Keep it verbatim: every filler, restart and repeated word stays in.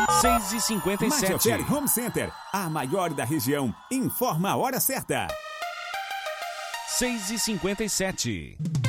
seis e cinquenta e sete. Major Home Center, a maior da região, informa a hora certa. seis e cinquenta e sete.